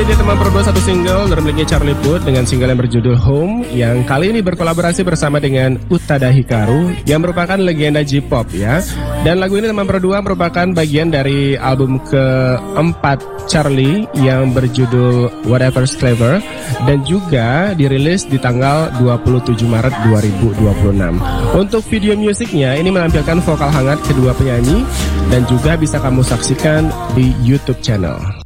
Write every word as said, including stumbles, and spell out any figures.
dia teman berdua satu single dari miliknya Charlie Puth dengan single yang berjudul Home, yang kali ini berkolaborasi bersama dengan Utada Hikaru yang merupakan legenda J-pop ya. Dan lagu ini teman berdua merupakan bagian dari album keempat Charlie yang berjudul Whatever's Clever dan juga dirilis di tanggal dua puluh tujuh Maret dua ribu dua puluh enam. Untuk video musiknya ini menampilkan vokal hangat kedua penyanyi dan juga bisa kamu saksikan di YouTube channel.